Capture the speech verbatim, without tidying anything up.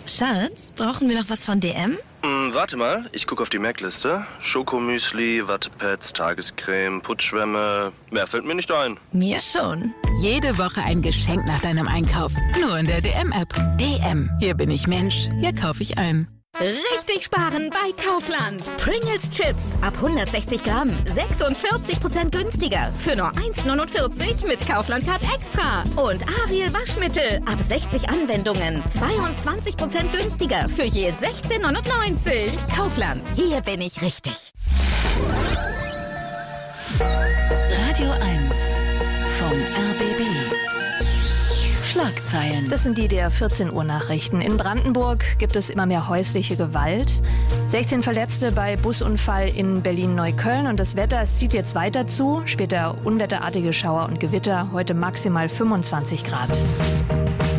Schatz, brauchen wir noch was von D M? Hm, warte mal, ich gucke auf die Merkliste. Schokomüsli, Wattepads, Tagescreme, Putzschwämme. Mehr fällt mir nicht ein. Mir schon. Jede Woche ein Geschenk nach deinem Einkauf. Nur in der D M-App. D M. Hier bin ich Mensch. Hier kaufe ich ein. Richtig sparen bei Kaufland. Pringles Chips ab hundertsechzig Gramm. sechsundvierzig Prozent günstiger. Für nur eins neunundvierzig mit Kaufland Card Extra. Und Ariel Waschmittel ab sechzig Anwendungen. zweiundzwanzig Prozent günstiger. Für je sechzehn neunundneunzig. Kaufland. Hier bin ich richtig. Radio eins vom R B B. Schlagzeilen. Das sind die der vierzehn Uhr Nachrichten. In Brandenburg gibt es immer mehr häusliche Gewalt. sechzehn Verletzte bei Busunfall in Berlin-Neukölln. Und das Wetter es zieht jetzt weiter zu. Später unwetterartige Schauer und Gewitter. Heute maximal fünfundzwanzig Grad.